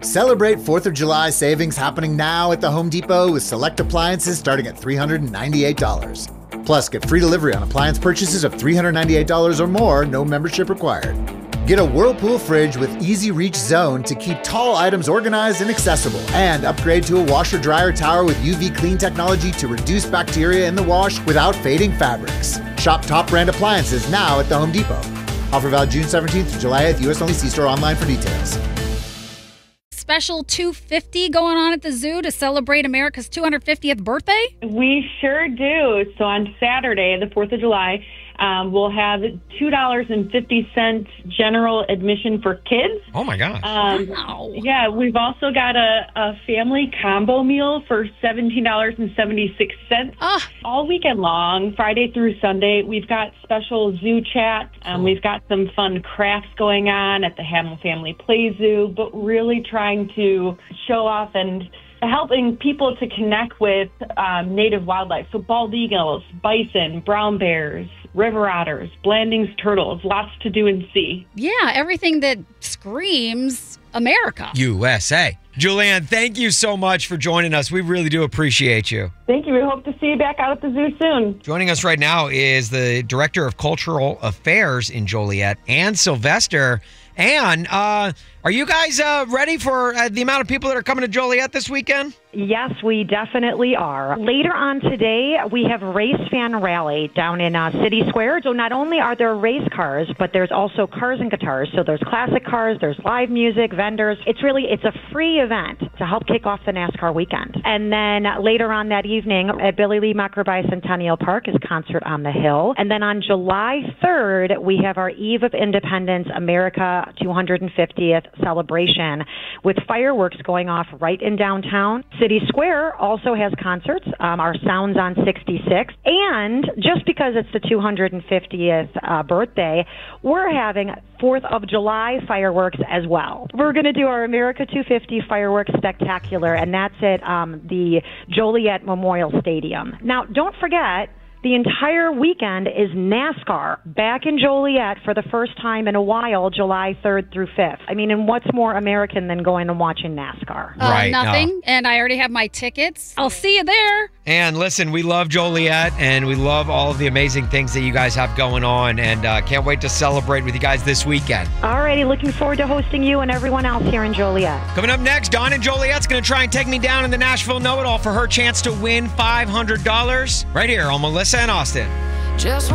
Celebrate 4th of July savings happening now at the Home Depot with select appliances starting at $398. Plus, get free delivery on appliance purchases of $398 or more, no membership required. Get a Whirlpool fridge with Easy Reach Zone to keep tall items organized and accessible. And upgrade to a washer-dryer tower with UV clean technology to reduce bacteria in the wash without fading fabrics. Shop top brand appliances now at the Home Depot. Offer valid June 17th through July 8th. U.S. only. See store online for details. Special 250 going on at the zoo to celebrate America's 250th birthday? We sure do. So on Saturday, the 4th of July, we'll have $2.50 general admission for kids. Oh, my gosh. Wow. Yeah, we've also got a family combo meal for $17.76. All weekend long, Friday through Sunday, we've got special zoo chat. We've got some fun crafts going on at the Hamel Family Play Zoo, but really trying to show off and helping people to connect with native wildlife. So bald eagles, bison, brown bears, river otters, Blanding's turtles, lots to do and see. Yeah, everything that screams America. USA. Julianne, thank you so much for joining us. We really do appreciate you. Thank you. We hope to see you back out at the zoo soon. Joining us right now is the Director of Cultural Affairs in Joliet, Ann Sylvester. Ann, are you guys ready for the amount of people that are coming to Joliet this weekend? Yes, we definitely are. Later on today, we have Race Fan Rally down in City Square. So not only are there race cars, but there's also cars and guitars. So there's classic cars, there's live music, vendors. It's a free event to help kick off the NASCAR weekend. And then later on that evening at Billy Lee Mucker Bicentennial Park is Concert on the Hill. And then on July 3rd, we have our Eve of Independence America 250th celebration with fireworks going off right in downtown. City Square also has concerts, our Sounds on 66. And just because it's the 250th birthday, we're having 4th of July fireworks as well. We're going to do our America 250 Fireworks Spectacular, and that's at the Joliet Memorial Stadium. Now, don't forget, the entire weekend is NASCAR back in Joliet for the first time in a while, July 3rd through 5th. I mean, and what's more American than going and watching NASCAR? Right. Nothing. No. And I already have my tickets. I'll see you there. And listen, we love Joliet, and we love all of the amazing things that you guys have going on, and can't wait to celebrate with you guys this weekend. All righty, looking forward to hosting you and everyone else here in Joliet. Coming up next, Dawn in Joliet's going to try and take me down in the Nashville Know-It-All for her chance to win $500 right here on Melissa and Austin. Just